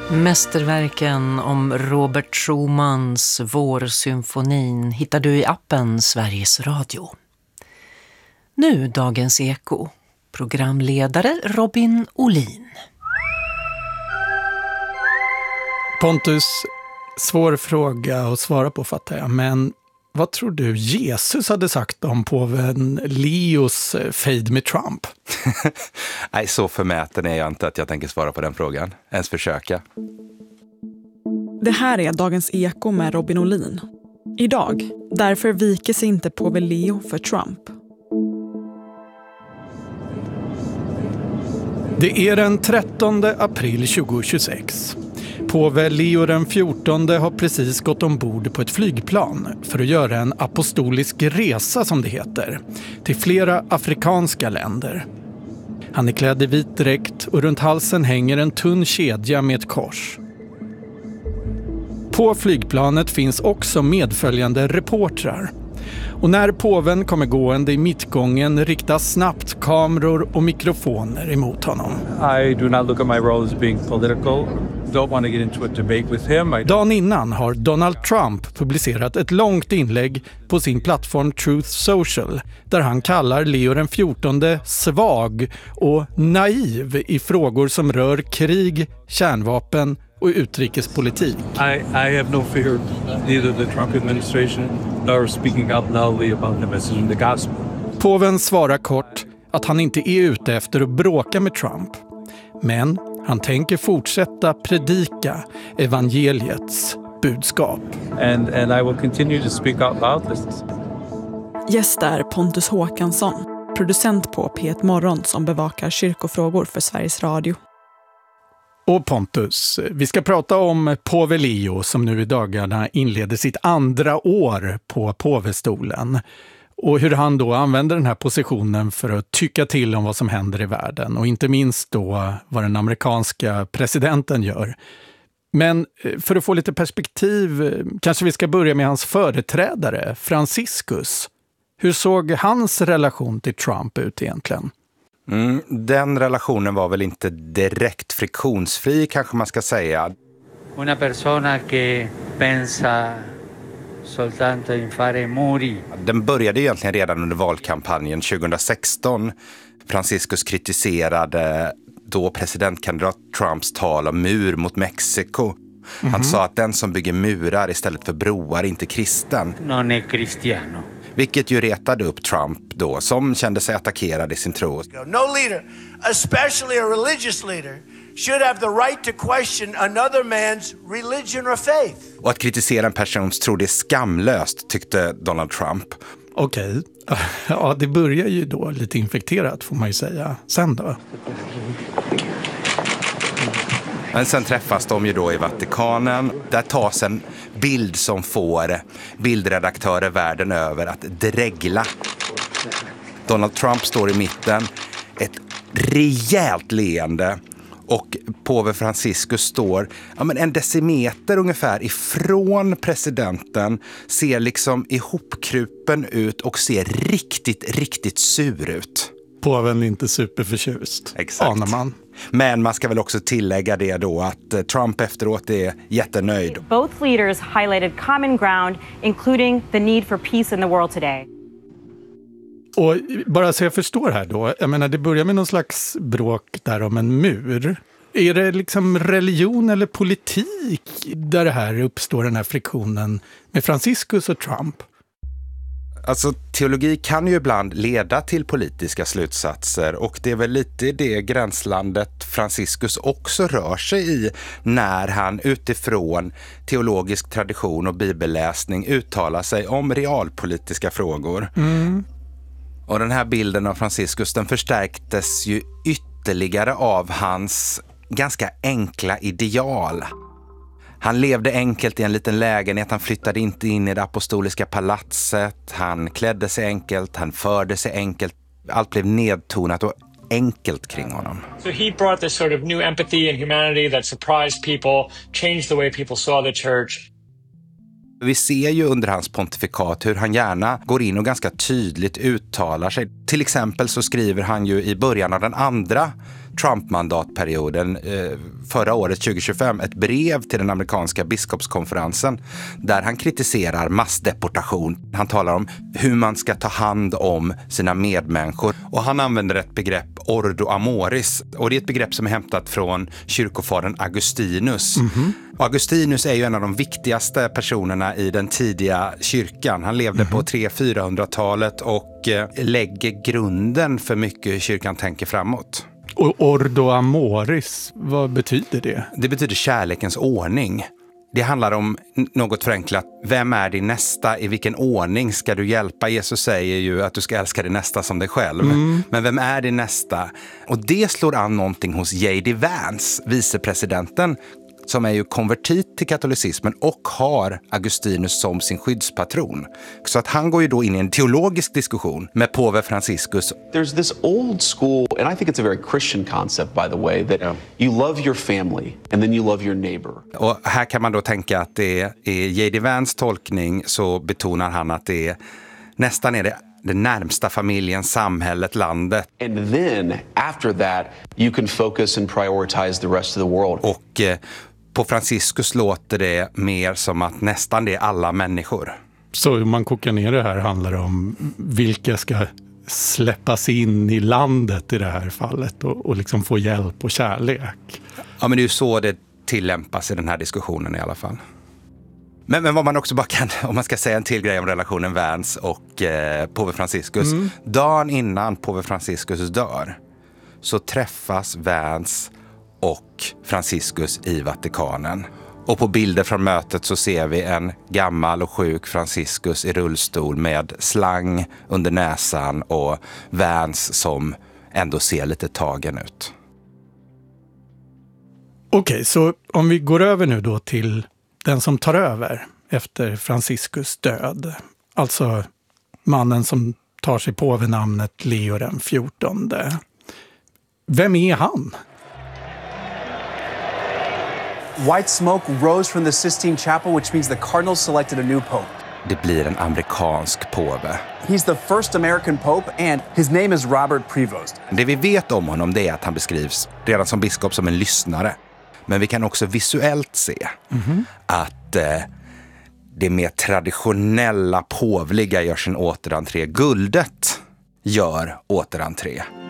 Mästerverken om Robert Schumans Vårsymfonin hittar du i appen Sveriges Radio. Nu dagens Eko. Programledare Robin Olin. Pontus, svår fråga att svara på fattar jag, men vad tror du Jesus hade sagt om påven Leos fejd med Trump? Nej, så förmäten är jag inte att jag tänker svara på den frågan. Ens försöka. Det här är dagens Eko med Robin Olin. Idag, därför viker sig inte påve Leo för Trump. Det är den 13 april 2026. Påve Leo den 14 har precis gått ombord på ett flygplan för att göra en apostolisk resa som det heter, till flera afrikanska länder. Han är klädd i vit dräkt och runt halsen hänger en tunn kedja med ett kors. På flygplanet finns också medföljande reportrar. Och när påven kommer gående i mittgången riktas snabbt kameror och mikrofoner emot honom. I do not look at my role as being political. Don't want to get into a debate with him. Dagen innan har Donald Trump publicerat ett långt inlägg på sin plattform Truth Social där han kallar Leo den 14 svag och naiv i frågor som rör krig, kärnvapen och utrikespolitik. I have no fear neither the Trump administration nor speaking out loudly about the message in the gospel. Påven svarar kort att han inte är ute efter att bråka med Trump. Men han tänker fortsätta predika evangeliets budskap. And I will continue to speak out loudly. Gäst är Pontus Håkansson, producent på P1 Morgon som bevakar kyrkofrågor för Sveriges Radio. Och Pontus, vi ska prata om påve Leo som nu i dagarna inleder sitt andra år på påvestolen. Och hur han då använder den här positionen för att tycka till om vad som händer i världen. Och inte minst då vad den amerikanska presidenten gör. Men för att få lite perspektiv kanske vi ska börja med hans företrädare, Franciscus. Hur såg hans relation till Trump ut egentligen? Den relationen var väl inte direkt friktionsfri kanske man ska säga. Una persona che pensa soltanto in fare muri. Den började egentligen redan under valkampanjen 2016. Franciscus kritiserade då presidentkandidat Trumps tal om mur mot Mexiko. Han sa att den som bygger murar istället för broar är inte kristen. Non è cristiano. Vilket ju retade upp Trump då, som kände sig attackerad i sin tro. No leader, especially a religious leader, should have the right to question another man's religion or faith. Och att kritisera en persons tro det är skamlöst, tyckte Donald Trump. Okej. Ja, det börjar ju då lite infekterat får man ju säga. Sen då? Men sen träffas de ju då i Vatikanen. Där tas en bild som får bildredaktörer världen över att dregla. Donald Trump står i mitten, ett rejält leende. Och påve Franciscus står en decimeter ungefär ifrån presidenten, ser liksom ihopkrupen ut och ser riktigt, riktigt sur ut. Påven är inte superförtjust. Exakt. Anar man. Men man ska väl också tillägga det då att Trump efteråt är jättenöjd. Both leaders highlighted common ground, including the need for peace in the world today. Och bara så jag förstår här då, jag menar det börjar med någon slags bråk där om en mur. Är det liksom religion eller politik där det här uppstår den här friktionen med Franciscus och Trump? Alltså teologi kan ju ibland leda till politiska slutsatser och det är väl lite det gränslandet Franciscus också rör sig i när han utifrån teologisk tradition och bibelläsning uttalar sig om realpolitiska frågor. Och den här bilden av Franciscus den förstärktes ju ytterligare av hans ganska enkla ideal. Han levde enkelt i en liten lägenhet, han flyttade inte in i det apostoliska palatset, han klädde sig enkelt, han förde sig enkelt. Allt blev nedtonat och enkelt kring honom. So he brought this sort of new empathy and humanity that surprised people, changed the way people saw the church. Vi ser ju under hans pontifikat hur han gärna går in och ganska tydligt uttalar sig. Till exempel så skriver han ju i början av den andra Trump-mandatperioden förra året 2025 ett brev till den amerikanska biskopskonferensen där han kritiserar massdeportation. Han talar om hur man ska ta hand om sina medmänniskor och han använder ett begrepp ordo amoris och det är ett begrepp som är hämtat från kyrkofadern Augustinus. Augustinus är ju en av de viktigaste personerna i den tidiga kyrkan. Han levde på 300-400-talet och lägger grunden för mycket hur kyrkan tänker framåt. Och ordo amoris, vad betyder det? Det betyder kärlekens ordning. Det handlar om något förenklat. Vem är din nästa? I vilken ordning ska du hjälpa? Jesus säger ju att du ska älska din nästa som dig själv. Men vem är din nästa? Och det slår an någonting hos J.D. Vance, vicepresidenten, som är ju konvertit till katolicismen och har Augustinus som sin skyddspatron. Så att han går ju då in i en teologisk diskussion med påve Franciscus. There's this old school, and I think it's a very Christian concept by the way, that you love your family and then you love your neighbor. Och här kan man då tänka att det är J.D. Vance tolkning, så betonar han att det är nästan är det närmsta familjen, samhället, landet. And then after that you can focus and prioritize the rest of the world. Och på Franciscus låter det mer som att nästan det är alla människor. Så om man kokar ner det här handlar det om vilka ska släppas in i landet i det här fallet och liksom få hjälp och kärlek. Ja, men det är ju så det tillämpas i den här diskussionen i alla fall. Men vad man också bara kan, om man ska säga en till grej om relationen Vance och påve Franciscus. Dagen innan påve Franciscus dör så träffas Vance och Franciscus i Vatikanen. Och på bilder från mötet så ser vi en gammal och sjuk Franciscus i rullstol med slang under näsan och Vance som ändå ser lite tagen ut. Okej, så om vi går över nu då till den som tar över efter Franciscus död. Alltså mannen som tar sig påvenamnet Leo den 14. Vem är han? White smoke rose from the Sistine Chapel, which means the cardinals selected a new pope. Det blir en amerikansk påve. He's the first American pope and his name is Robert Prevost. Det vi vet om honom det är att han beskrivs redan som biskop som en lyssnare. Men vi kan också visuellt se att det mer traditionella påvliga gör sin återentré. Guldet gör återentré.